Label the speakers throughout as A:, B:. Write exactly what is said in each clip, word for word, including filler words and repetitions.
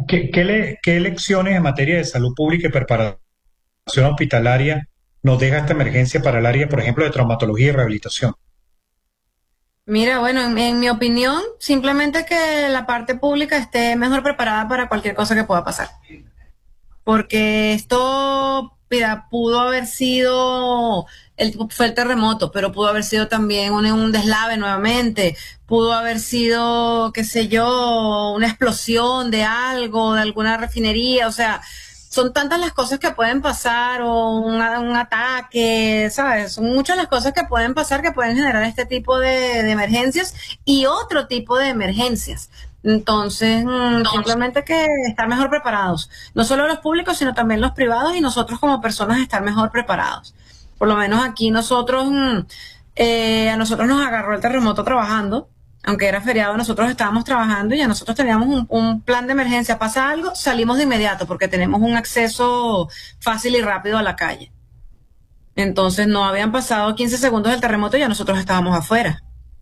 A: ¿Qué, qué, le- qué lecciones en materia de salud pública y preparación hospitalaria nos deja esta emergencia para el área, por ejemplo, de traumatología y rehabilitación?
B: Mira, bueno, en, en mi opinión, simplemente que la parte pública esté mejor preparada para cualquier cosa que pueda pasar. Porque esto, mira, pudo haber sido, el, fue el terremoto, pero pudo haber sido también un, un deslave nuevamente, pudo haber sido, qué sé yo, una explosión de algo, de alguna refinería, o sea, son tantas las cosas que pueden pasar, o un, un ataque, ¿sabes? Son muchas las cosas que pueden pasar que pueden generar este tipo de, de emergencias y otro tipo de emergencias. Entonces, mm, simplemente que estar mejor preparados. No solo los públicos, sino también los privados y nosotros como personas estar mejor preparados. Por lo menos aquí nosotros, mm, eh, a nosotros nos agarró el terremoto trabajando, aunque era feriado, nosotros estábamos trabajando y ya nosotros teníamos un, un plan de emergencia. Pasa algo, salimos de inmediato porque tenemos un acceso fácil y rápido a la calle. Entonces no habían pasado quince segundos del terremoto y ya nosotros estábamos afuera.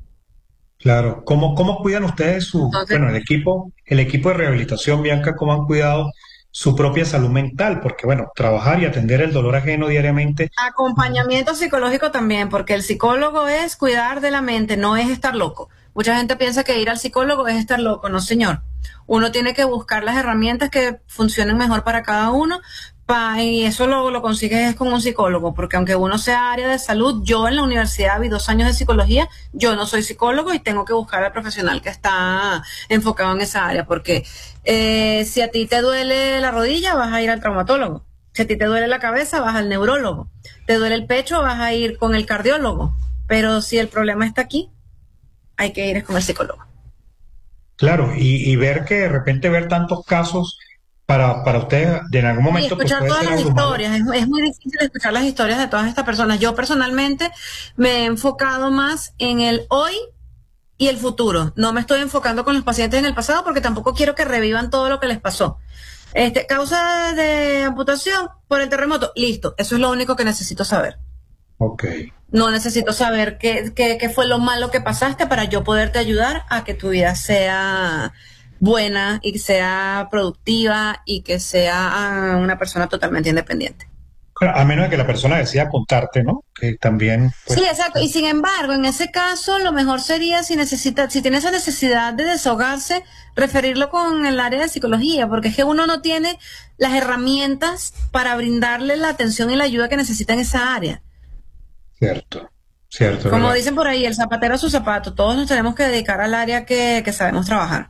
A: Claro. ¿Cómo, cómo cuidan ustedes su,
B: Entonces,
A: bueno, el equipo, el equipo de rehabilitación, Bianca, cómo han cuidado su propia salud mental? Porque, bueno, trabajar y atender el dolor ajeno diariamente.
B: acompañamiento psicológico también, porque el psicólogo es cuidar de la mente, no es estar loco. Mucha gente piensa que ir al psicólogo es estar loco, no señor. Uno tiene que buscar las herramientas que funcionen mejor para cada uno, pa- y eso lo, lo consigues con un psicólogo, porque aunque uno sea área de salud, yo en la universidad vi dos años de psicología, yo no soy psicólogo y tengo que buscar al profesional que está enfocado en esa área, porque eh, si a ti te duele la rodilla, vas a ir al traumatólogo. Si a ti te duele la cabeza, vas al neurólogo. Te duele el pecho, vas a ir con el cardiólogo. Pero si el problema está aquí, hay que ir con el psicólogo.
A: Claro, y, y ver que de repente ver tantos casos para, para ustedes de en algún
B: Y
A: momento pues
B: escuchar
A: puede
B: todas
A: ser
B: las
A: abrumador.
B: historias. Es, es muy difícil escuchar las historias de todas estas personas. Yo personalmente me he enfocado más en el hoy y el futuro. No me estoy enfocando con los pacientes en el pasado porque tampoco quiero que revivan todo lo que les pasó. Este, causa de amputación por el terremoto. Listo. Eso es lo único que necesito saber.
A: Ok.
B: No necesito saber qué, qué, qué fue lo malo que pasaste para yo poderte ayudar a que tu vida sea buena y que sea productiva y que sea ah, una persona totalmente independiente.
A: Claro, a menos de que la persona decida contarte, ¿no? Que también,
B: Sí,
A: pues,
B: exacto. Y sin embargo, en ese caso, lo mejor sería si necesita, si tiene esa necesidad de desahogarse, referirlo con el área de psicología, porque es que uno no tiene las herramientas para brindarle la atención y la ayuda que necesita en esa área.
A: cierto, cierto,
B: Como
A: ¿verdad?
B: dicen por ahí, el zapatero a su zapato. Todos nos tenemos que dedicar al área que, que sabemos trabajar.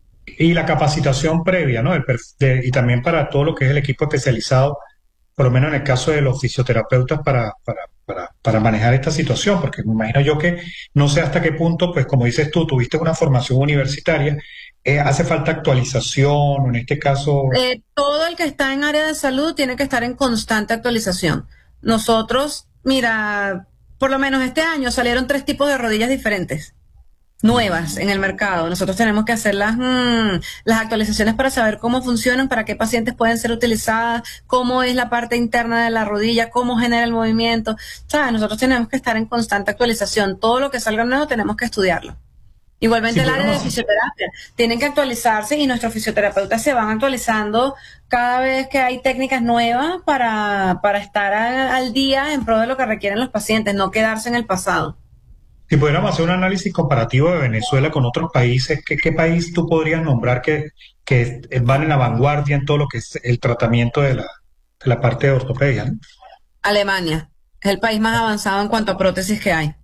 A: Y la capacitación previa, ¿no? El perf- de- y también para todo lo que es el equipo especializado, por lo menos en el caso de los fisioterapeutas para, para, para, para manejar esta situación, porque me imagino yo que no sé hasta qué punto, pues como dices tú, tuviste una formación universitaria, eh, hace falta actualización, o en este caso,
B: Eh, todo el que está en área de salud tiene que estar en constante actualización. Nosotros, mira, por lo menos este año salieron tres tipos de rodillas diferentes, nuevas en el mercado. Nosotros tenemos que hacer las, mm, las actualizaciones para saber cómo funcionan, para qué pacientes pueden ser utilizadas, cómo es la parte interna de la rodilla, cómo genera el movimiento. ¿Sabes? Nosotros tenemos que estar en constante actualización. Todo lo que salga nuevo tenemos que estudiarlo.
A: si
B: Igualmente el área de
A: pudiéramos,
B: fisioterapia, tienen que actualizarse y nuestros fisioterapeutas se van actualizando cada vez que hay técnicas nuevas para, para estar a- al día en pro de lo que requieren los pacientes, no quedarse en el pasado.
A: si pudiéramos hacer un análisis comparativo de Venezuela con otros países, ¿qué, qué país tú podrías nombrar que, que van en la vanguardia en todo lo que es el tratamiento de la, de la parte de ortopedia, ¿no?
B: Alemania es el país más avanzado en cuanto a prótesis que hay.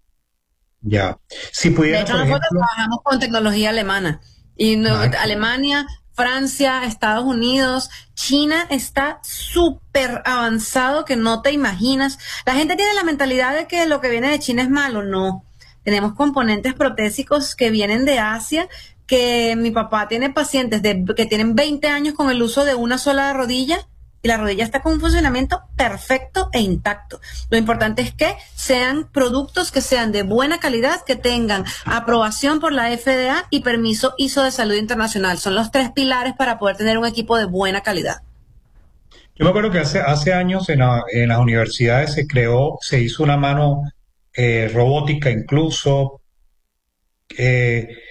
A: Ya. Si
B: De
A: pudiera,
B: hecho,
A: por
B: nosotros
A: ejemplo,
B: trabajamos con tecnología alemana. Y no-
A: ah, qué-
B: Alemania, Francia, Estados Unidos, China está súper avanzado que no te imaginas. La gente tiene la mentalidad de que lo que viene de China es malo. No. Tenemos componentes protésicos que vienen de Asia, que mi papá tiene pacientes de, que tienen veinte años con el uso de una sola rodilla y la rodilla está con un funcionamiento perfecto e intacto. Lo importante es que sean productos que sean de buena calidad, que tengan aprobación por la F D A y permiso I S O de salud internacional. Son los tres pilares para poder tener un equipo de buena calidad.
A: yo me acuerdo que hace, hace años en, la- en las universidades se creó, se hizo una mano eh, robótica incluso, eh,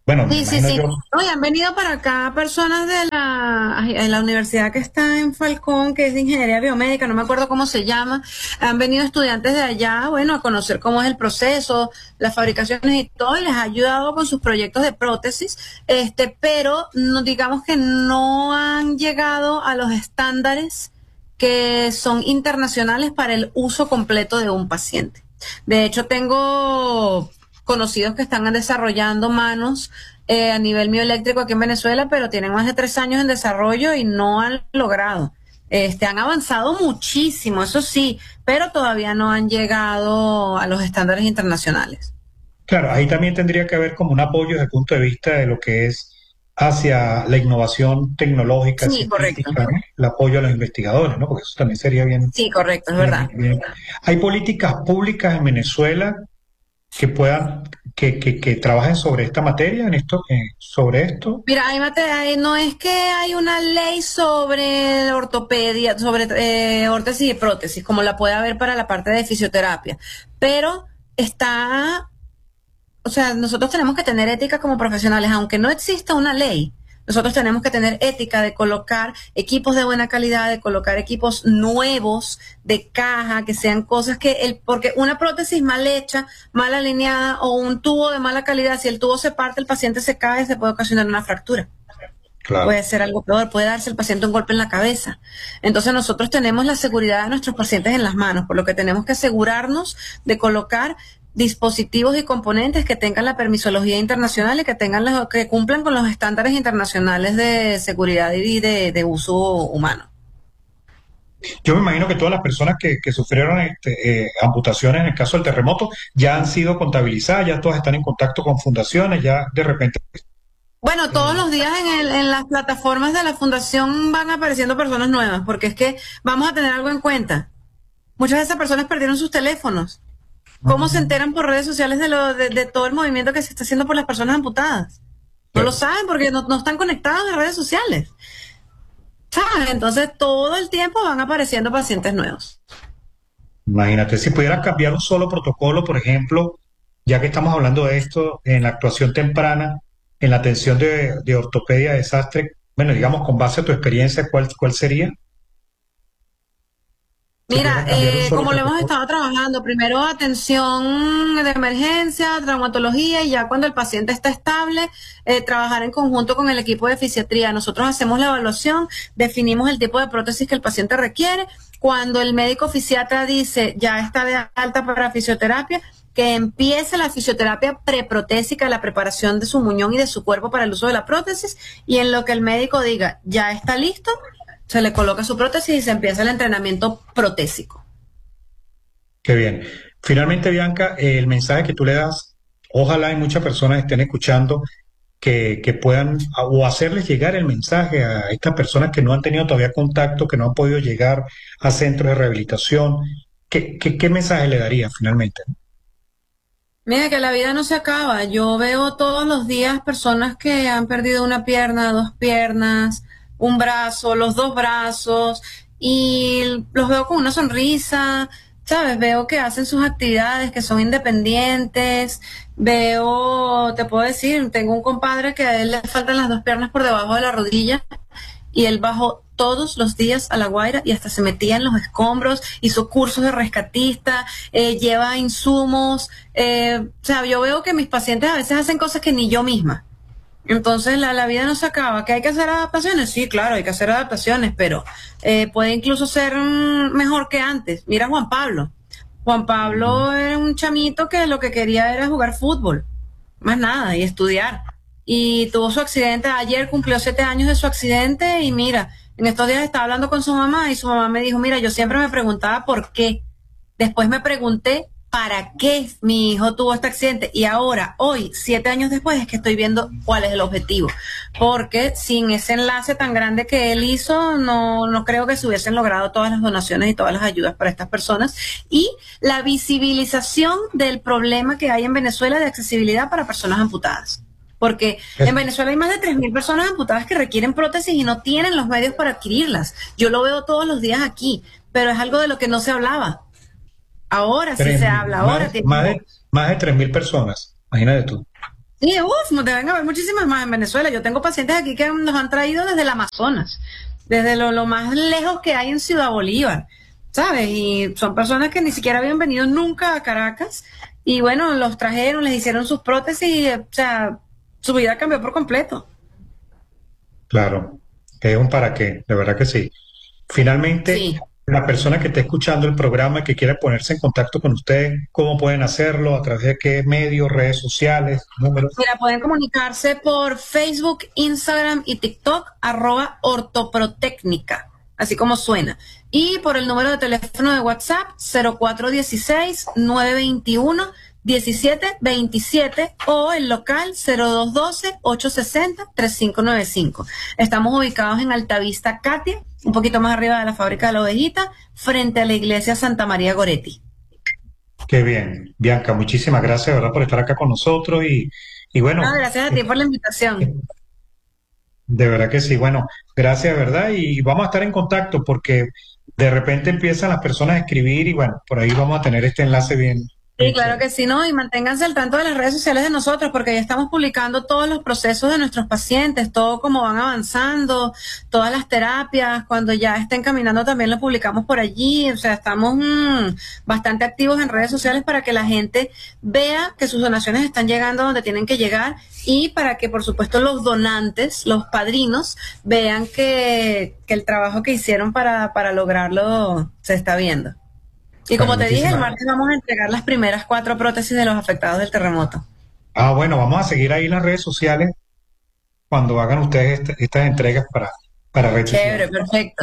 A: Bueno, me
B: Sí, sí,
A: imagino
B: sí.
A: yo.
B: No, y han venido para acá personas de la, ay, de la universidad que está en Falcón, que es de ingeniería biomédica, no me acuerdo cómo se llama. Han venido estudiantes de allá, bueno, a conocer cómo es el proceso, las fabricaciones y todo, y les ha ayudado con sus proyectos de prótesis, este, pero no, digamos que no han llegado a los estándares que son internacionales para el uso completo de un paciente. De hecho, tengo conocidos que están desarrollando manos eh, a nivel mioeléctrico aquí en Venezuela, pero tienen más de tres años en desarrollo y no han logrado. Este, han avanzado muchísimo, eso sí, pero todavía no han llegado a los estándares internacionales.
A: Claro, ahí también tendría que haber como un apoyo desde el punto de vista de lo que es hacia la innovación tecnológica,
B: Sí, correcto.
A: científica, ¿no? El apoyo a los investigadores, ¿no? Porque eso también sería bien,
B: Sí, correcto, es
A: bien,
B: verdad.
A: bien. ¿Hay políticas públicas en Venezuela que puedan, que, que, que trabajen sobre esta materia, en esto, eh, sobre esto?
B: Mira, hay mate- hay- no es que hay una ley sobre ortopedia, sobre eh, órtesis y prótesis, como la puede haber para la parte de fisioterapia, pero está, o sea, nosotros tenemos que tener ética como profesionales, aunque no exista una ley. Nosotros tenemos que tener ética de colocar equipos de buena calidad, de colocar equipos nuevos, de caja, que sean cosas que el, porque una prótesis mal hecha, mal alineada o un tubo de mala calidad, si el tubo se parte, el paciente se cae, se puede ocasionar una fractura.
A: Claro.
B: Puede ser algo peor, puede darse al paciente un golpe en la cabeza. Entonces nosotros tenemos la seguridad de nuestros pacientes en las manos, por lo que tenemos que asegurarnos de colocar dispositivos y componentes que tengan la permisología internacional y que tengan los, que cumplan con los estándares internacionales de seguridad y de, de uso humano.
A: Yo me imagino que todas las personas que, que sufrieron este, eh, amputaciones en el caso del terremoto ya han sido contabilizadas, ya todas están en contacto con fundaciones, ya de repente.
B: Bueno, todos
A: eh,
B: los días en, el, en las plataformas de la fundación van apareciendo personas nuevas, porque es que vamos a tener algo en cuenta. Muchas de esas personas perdieron sus teléfonos. ¿Cómo se enteran por redes sociales de, lo, de, de todo el movimiento que se está haciendo por las personas amputadas? No lo
A: claro.
B: saben porque no, no están conectados en redes sociales. ¿Saben? Entonces todo el tiempo van apareciendo pacientes nuevos.
A: Imagínate, si pudieras cambiar un solo protocolo, por ejemplo, ya que estamos hablando de esto, en la actuación temprana, en la atención de, de ortopedia de desastre, bueno, digamos, con base a tu experiencia, ¿cuál, cuál sería? Si
B: Mira,
A: pudieras cambiar un
B: eh,
A: solo
B: como lo hemos
A: protocolo.
B: estado trabajando, primero atención de emergencia, traumatología y ya cuando el paciente está estable, eh, trabajar en conjunto con el equipo de fisiatría. Nosotros hacemos la evaluación, definimos el tipo de prótesis que el paciente requiere. Cuando el médico fisiatra dice ya está de alta para fisioterapia, que empiece la fisioterapia preprotésica, la preparación de su muñón y de su cuerpo para el uso de la prótesis, y en lo que el médico diga ya está listo, se le coloca su prótesis y se empieza el entrenamiento protésico.
A: Qué bien. Finalmente, Bianca, eh, el mensaje que tú le das, ojalá y muchas personas estén escuchando, que, que puedan a- o hacerles llegar el mensaje a estas personas que no han tenido todavía contacto, que no han podido llegar a centros de rehabilitación. ¿Qué, qué, qué mensaje le daría finalmente?
B: Mira que la vida no se acaba. Yo veo todos los días personas que han perdido una pierna, dos piernas, un brazo, los dos brazos, y los veo con una sonrisa, ¿sabes? Veo que hacen sus actividades, que son independientes. Veo, te puedo decir, tengo un compadre que a él le faltan las dos piernas por debajo de la rodilla y él bajó todos los días a La Guaira y hasta se metía en los escombros, hizo cursos de rescatista, eh, lleva insumos, eh, o sea, yo veo que mis pacientes a veces hacen cosas que ni yo misma. Entonces la, la vida no se acaba. ¿Que hay que hacer adaptaciones? Sí, claro, hay que hacer adaptaciones, pero eh, puede incluso ser mm, mejor que antes. Mira Juan Pablo. Juan
A: Ujú.
B: Pablo era un chamito que lo que quería era jugar fútbol, más nada, y estudiar. Y tuvo su accidente, ayer cumplió siete años de su accidente y mira, en estos días estaba hablando con su mamá y su mamá me dijo, mira, yo siempre me preguntaba por qué. Después me pregunté para qué mi hijo tuvo este accidente y ahora, hoy, siete años después, es que estoy viendo cuál es el objetivo. Porque sin ese enlace tan grande que él hizo, no, no creo que se hubiesen logrado todas las donaciones y todas las ayudas para estas personas. Y la visibilización del problema que hay en Venezuela de accesibilidad para personas amputadas. Porque en
A: Es-
B: Venezuela hay más de tres mil personas amputadas que requieren prótesis y no tienen los medios para adquirirlas. Yo lo veo todos los días aquí, pero es algo de lo que no se hablaba. Ahora sí
A: tres
B: se
A: mil-
B: habla,
A: más,
B: ahora
A: de-
B: tiene
A: más
B: voz.
A: de, más de tres mil personas, imagínate tú.
B: Sí, uff, deben haber muchísimas más en Venezuela. Yo tengo pacientes aquí que nos han traído desde el Amazonas, desde lo, lo más lejos que hay en Ciudad Bolívar, ¿sabes? Y son personas que ni siquiera habían venido nunca a Caracas y bueno, los trajeron, les hicieron sus prótesis y, o sea, su vida cambió por completo.
A: Claro, es un para qué, de verdad que sí. Finalmente,
B: Sí.
A: la persona que esté escuchando el programa y que quiera ponerse en contacto con usted, ¿cómo pueden hacerlo? ¿A través de qué medios, redes sociales, números?
B: Mira, pueden comunicarse por Facebook, Instagram y TikTok, arroba ortoprotécnica, así como suena. Y por el número de teléfono de WhatsApp, cero cuatro uno seis, nueve dos uno, uno siete dos siete o el local cero dos uno dos, ocho seis cero, tres cinco nueve cinco. Estamos ubicados en Altavista Katia, un poquito más arriba de la fábrica de la ovejita, frente a la iglesia Santa María Goretti.
A: Qué bien, Bianca, muchísimas gracias, ¿verdad?, por estar acá con nosotros y, y bueno,
B: No, gracias a ti por la invitación.
A: de verdad que sí, bueno, gracias, ¿verdad? Y vamos a estar en contacto porque de repente empiezan las personas a escribir y bueno, por ahí vamos a tener este enlace bien,
B: Sí,
A: bien
B: claro
A: chévere.
B: que sí, ¿no? Y manténganse al tanto de las redes sociales de nosotros, porque ya estamos publicando todos los procesos de nuestros pacientes, todo cómo van avanzando, todas las terapias, cuando ya estén caminando también lo publicamos por allí, o sea, estamos mmm, bastante activos en redes sociales para que la gente vea que sus donaciones están llegando donde tienen que llegar y para que, por supuesto, los donantes, los padrinos, vean que, que el trabajo que hicieron para, para lograrlo se está viendo. Y como
A: Bueno,
B: te dije, el
A: muchísimas
B: martes vamos a entregar las primeras cuatro prótesis de los afectados del terremoto.
A: Ah, bueno, vamos a seguir ahí en las redes sociales cuando hagan ustedes est- estas entregas para, para redes
B: Chévere,
A: sociales.
B: perfecto.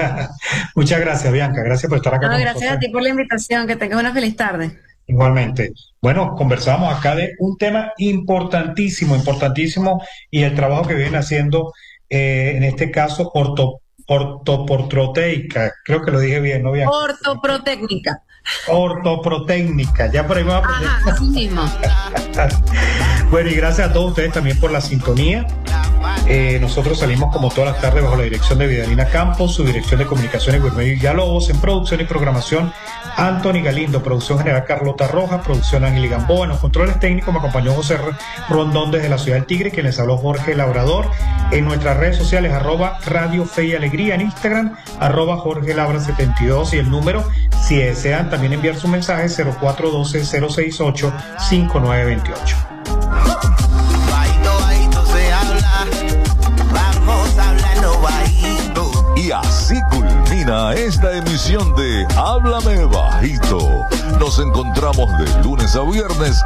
A: Muchas gracias, Bianca. Gracias por estar acá
B: No,
A: con
B: gracias a
A: nosotros
B: ti por la invitación. Que tengas una feliz tarde.
A: igualmente. Bueno, conversamos acá de un tema importantísimo, importantísimo, y el trabajo que vienen haciendo, eh, en este caso, orto, ortoproteica. Creo que lo dije bien, ¿no, Bianca?
B: Ortoprotécnica.
A: Ortoprotécnica. Ya por ahí vamos a aprender.
B: Ajá, así mismo.
A: Bueno, y gracias a todos ustedes también por la sintonía. Eh, nosotros salimos como todas las tardes bajo la dirección de Vidalina Campos, su dirección de comunicaciones Guillermo Villalobos, en producción y programación Anthony Galindo, producción general Carlota Rojas, producción Ángel Gamboa, en los controles técnicos me acompañó José Rondón desde la ciudad del Tigre, quien les habló Jorge Labrador. En nuestras redes sociales arroba Radio Fe y Alegría, en Instagram arroba Jorge Labra setenta y dos, y el número, si desean también enviar su mensaje, cero cuatro uno dos, cero seis ocho, cinco nueve dos ocho.
C: Y así culmina esta emisión de Háblame Bajito. Nos encontramos de lunes a viernes